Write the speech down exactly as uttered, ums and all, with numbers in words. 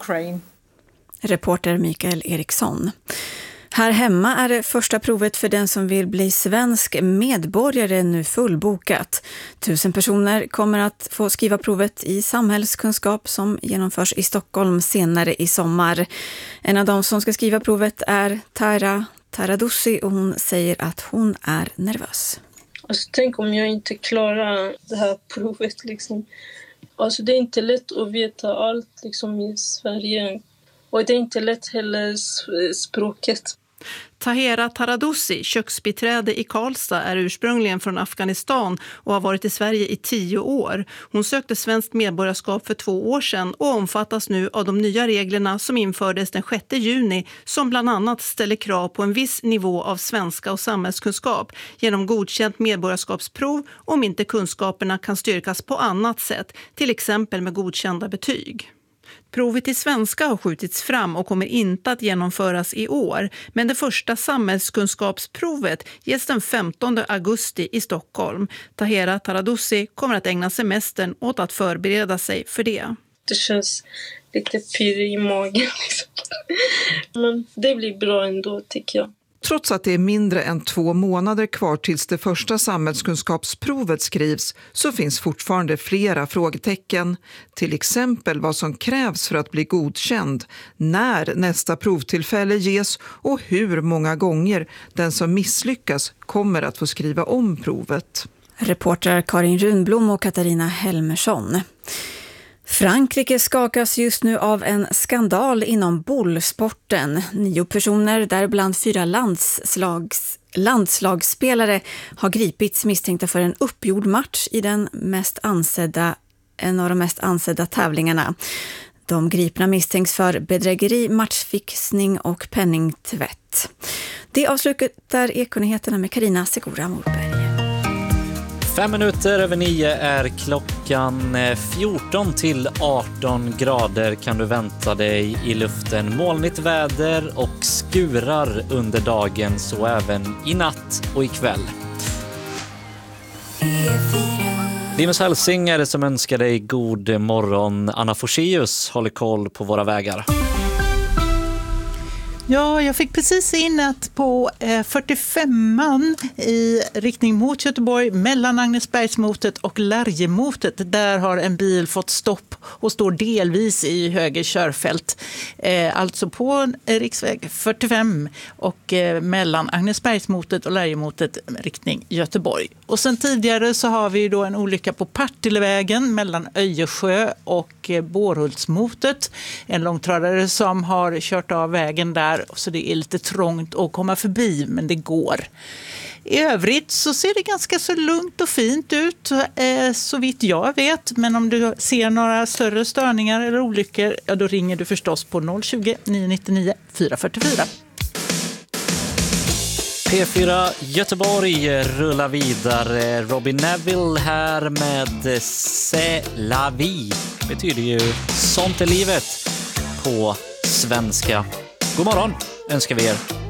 Ukraine. Reporter Mikael Eriksson. Här hemma är det första provet för den som vill bli svensk medborgare nu fullbokat. Tusen personer kommer att få skriva provet i samhällskunskap som genomförs i Stockholm senare i sommar. En av de som ska skriva provet är Taira Taradussi och hon säger att hon är nervös. Alltså, tänk om jag inte klarar det här provet. Liksom. Alltså, det är inte lätt att veta allt liksom, i Sverige. Och det är inte lätt heller språket. Tahera Taradussi, köksbiträde i Karlstad, är ursprungligen från Afghanistan och har varit i Sverige i tio år. Hon sökte svenskt medborgarskap för två år sedan och omfattas nu av de nya reglerna som infördes den sjätte juni som bland annat ställer krav på en viss nivå av svenska och samhällskunskap genom godkänt medborgarskapsprov om inte kunskaperna kan styrkas på annat sätt, till exempel med godkända betyg. Provet i svenska har skjutits fram och kommer inte att genomföras i år, men det första samhällskunskapsprovet ges den femtonde augusti i Stockholm. Tahera Taradussi kommer att ägna semestern åt att förbereda sig för det. Det känns lite pirr i magen. Liksom. Men det blir bra ändå, tycker jag. Trots att det är mindre än två månader kvar tills det första samhällskunskapsprovet skrivs så finns fortfarande flera frågetecken. Till exempel vad som krävs för att bli godkänd, när nästa provtillfälle ges och hur många gånger den som misslyckas kommer att få skriva om provet. Reporter Karin Runblom och Katarina Helmersson. Frankrike skakas just nu av en skandal inom bollsporten. Nio personer, däribland fyra landslags, landslagsspelare, har gripits misstänkta för en uppgjord match i den mest ansedda, en av de mest ansedda tävlingarna. De gripna misstänks för bedrägeri, matchfixning och penningtvätt. Det avslutar Ekonyheterna med Carina Segura Morberg. Fem minuter över nio är klockan. Fjorton till arton grader kan du vänta dig i luften. Molnigt väder och skurar under dagen, så även i natt och ikväll. Linus Hälsing är det som önskar dig god morgon. Anna Forsius håller koll på våra vägar. Ja, jag fick precis in att på fyrtiofemman i riktning mot Göteborg mellan Agnesbergsmotet och Lärjemotet. Där har en bil fått stopp och står delvis i höger körfält. Alltså på riksväg fyrtiofem och mellan Agnesbergsmotet och Lärjemotet riktning Göteborg. Och sen tidigare så har vi då en olycka på Partillevägen mellan Öjersjö och Bårhultsmotet. En långtradare som har kört av vägen där. Så det är lite trångt att komma förbi, men det går. I övrigt så ser det ganska så lugnt och fint ut, eh, så vitt jag vet. Men om du ser några större störningar eller olyckor, ja, då ringer du förstås på noll tjugo, nio nittionio, fyra fyrtiofyra. P fyra Göteborg rullar vidare. Robin Neville här med C'est la vie. Betyder ju sånt är livet på svenska. God morgon önskar vi er.